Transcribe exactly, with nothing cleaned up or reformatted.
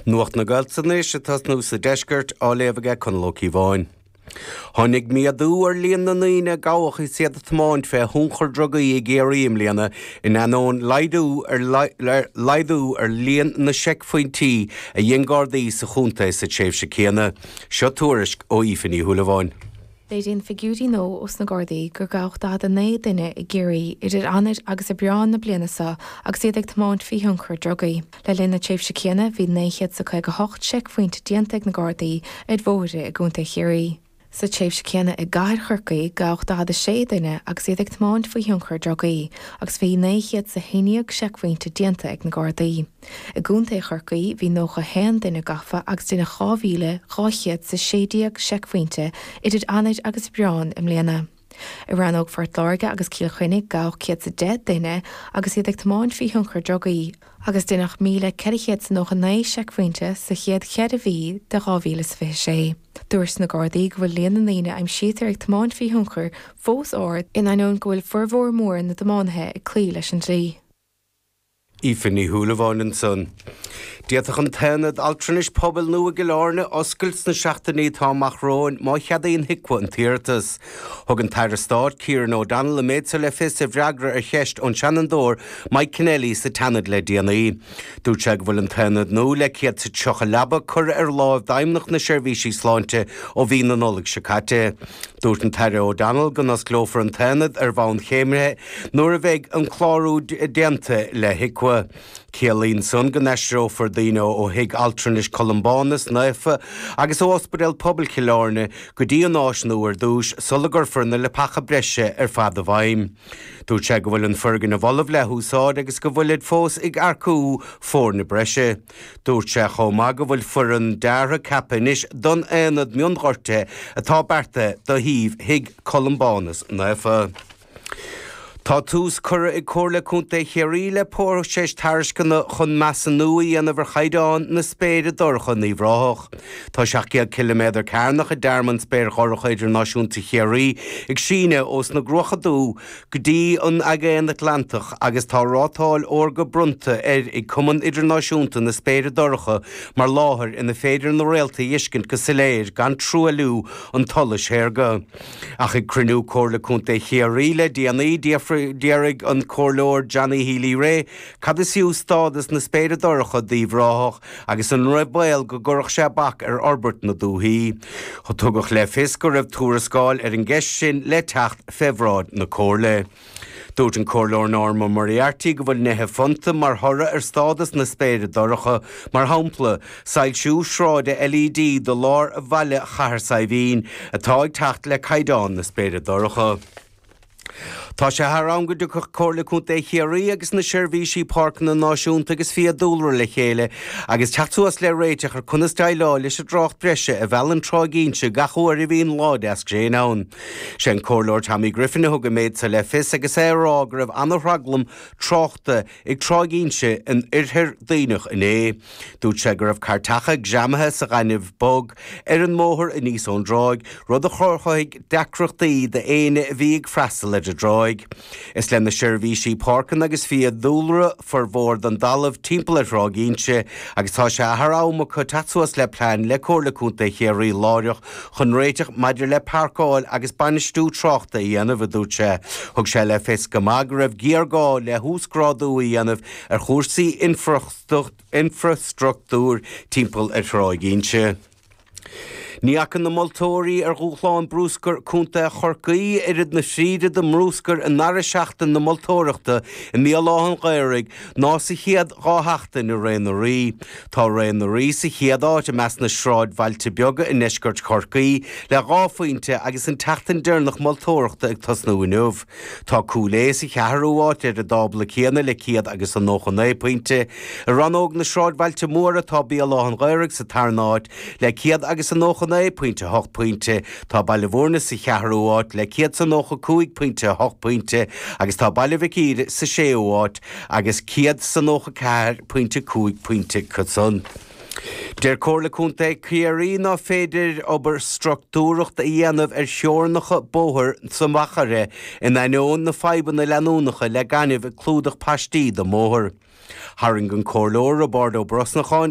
Nuacht na galtsanis tas nú sa deisgurt á léfaige chun locí bháin. Honnig miadú ar líon na naoine gáach i siad atmáint fé hunchar drogaí i géiríim líana in anón laidú ar laidú ar líon na seic faointí a dhéongádaí sa chúnta sa tséimh sa céanna. Seo tuairisc ó ífaní thula bháin. Léidirn figúrí nó os na Gardaí gur gach da a né duine i ggéirí idir anid agus a breán na blianasa agus iad ag tmáint fí hunchar drogaí. Le linn na tséimh sa céanna bhí néchiad sa chuig go hocht seic faoint diantaigh na Gardaí ag bhóire a gúnta chéirí. Sa tséimh sa céanna i gaiir churcaí gach da a sé duine agus iad ag tmáint fí hunchar drogaí agus bhí néchiad sa héineag seic faointe dianta ag na Gardaí. I gúnta churcaí bhí nócha hen duine gafa agus duine cháhíle cháchiad sa sédíag seic faointe idir anid agus breán im léana. I ran óg fort láirge agus cíl chuinnig gach ciad sa de duine agus iad ag tmáint fí hunchar drogaí agus duineach míle ceirichéad sa nócha naí seic faointe sa chiad chead a bhí de ráhíle sa bheith sé. Dúirs na Gardaí go bhfuil líana naine aim siar ag tmáint fí hunchar fós áard in anón go bhfuil formhór mór na dománathe ag clí leis an trí. Ífaní thula bháin an son. Diaach an tainad altranis pobl nua go láirne oscailt na seachtaí táach róin má cheadaíon hicwa an tíirtas. Thug an tair stád Ciaran O'Donnell le méid sa le fis a bhreagra ar cheist ón Shenandoah Mike Kennelly sa tainad le D N I. Dúirt sé go bhfuil an tainad nó le ciad sa teocha leaba chur ar láimh daimnach na seirbhísí sláinte ó bhí na nollag se caite. Dúirt an tair O'Donnell go nas glófar an tainad ar bhain chéimre nuair a bheith an chlárú déanta le hicwa. Cialín son go neisrófar daoine ó hiig altranis Columbánus naifa agus ó Ospedal Pobl Killarne go dtí an áisnúar dúis sulagur forna le pacha breise ar fad a bhaim. Dúirt sé go bhfuil an fergan a bhalamh le húsáid agus go bhfuil fós ag arcú fór na breise. Dúirt sé chomá go bhfuil for an deartha capanis don éanad miongorte atá berta do híomh hiig Columbánus naifa. Tá tús cura i cóirla cúnta chéirí le pór séis tariscanna chun measa nuaí ana bhar chaidáin na spéide dorcha ní bhráthach. Tá seachtó kilometr cairnach a derman spéir chorcha idirnáisiúnta chéirí ag síne os na grochadú go dtí an agéan Atlantach agus tá rátáil orga brunta ar ag cuman idirnáisiúnta na spéide dorcha mar láthair ina féidir na réalta iscint go siléir gan trúalú an tolas héirga. Ach ag crinú cóirla cúnta chéirí le D N I Diarig an córlóir Johnny Healy Ray, cad is siú stádas na spéide dorcha dí bhráthach agus an raibbail go gurach sé bach ar orbert na dúthaí. Chá tugach le fis go raibh túrascáil ar an gceist sin le teacht febhráid na córla. Dúirt an córlóir Norma Moriarty go bhfuil nethe fonta mar thora ar stádas na spéide dorcha mar hampla sail siú sráide L E D do lár a bhaile chahar saibhín atá ag teacht le caidáin na spéide dorcha. Tá sé thrám go dúcha cóirla cúnta chéirí agus na seirbhísí parc na náisiúnta agus fiad dúlra le chéile agus teachtas le réiteach ar chunasteil lá leis a drácht breise a bheallan trágínse gachuir i bhíon láide as gréanán. Sé an córlóir Tommy Griffin a thug méid sa le fis agus é rá go raibh anraglam tráchta ag trágínse an irthir daoinech in é. Dúirt sé go raibh cartacha gseamathe sa gaiineh bog ar an móthir in níos ón dráig rud a chorchaig decrochtaí de éine a bhí ag freastal a dráig. Is le na seirbhísí parcan agus fiad dúlra for bhór don dalamh timpeall a rágínse agus tá sé thrám chu tatsuas le plein le cóirla cúnta chéirí láireach chun réiteach maidir le parcáil agus banistú tráchta i dhéanamh a dúirt sé. Thug sé le fis go maith go raibh géargáil le húsgrádú i dhéanamh ar chóirsaí infrastruchtúr timpeall a rágínse. Níachan na moltóirí ar gúchláin brúscar cúnta chorcaí irid na síide de mrúscar an nara seachtain na moltóireachta in ní láhan gairig ná sa chiad gáthachtain na réanarí. Tá réanarí sa chiad áit a meas na sráid bhailte beaga in neisgurt chorcaí le gáfaointe agus an teachtain dearnach moltóireachta ag tasnú inmh. Tá cúlé sa cheathrúáit ar a dábla chéana le chiad agus an nócha naí pointe. A ranóg na sráid bhailte móra tá bí a láhan gairig sa tarnáid le chiad agus an nócha naí pointe hocht pointe tá baile bhórna sa cheathrúáit le ciad san nócha cúig pointe hocht pointe agus tá baile bhicíd sa séúáit agus ciad san nócha ceathir pointe cúig pointe cutson. Der cóirla cúnta chéirí ná féidir obair struchtúracht a dhéanamh ar seornacha bóthir sa machare in ainón na faiban na leanúnacha le ganibh clúdach pastí do móthir. Haring an córlóir a bord ó Brosnacháin